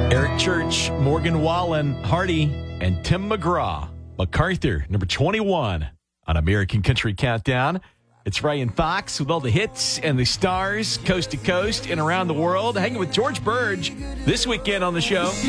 Eric Church, Morgan Wallen, Hardy, and Tim McGraw. MacArthur, number 21 on American Country Countdown. It's Ray and Fox with all the hits and the stars, coast to coast and around the world. Hanging with George Burge this weekend on the show.